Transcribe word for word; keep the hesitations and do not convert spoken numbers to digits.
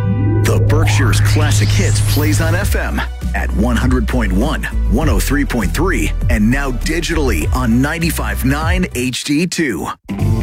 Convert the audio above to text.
The Berkshire's Classic Hits plays on F M at one hundred point one, one oh three point three, and now digitally on ninety-five point nine H D two.